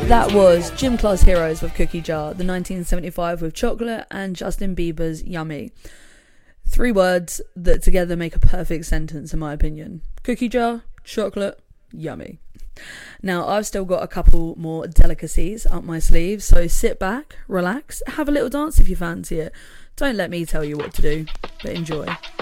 That was Gym Class Heroes with Cookie Jar, the 1975 with Chocolate, and Justin Bieber's Yummy. 3 words that together make a perfect sentence in my opinion. Cookie jar, chocolate, yummy. Now I've still got a couple more delicacies up my sleeve, so sit back, relax, have a little dance if you fancy it. Don't let me tell you what to do, but enjoy.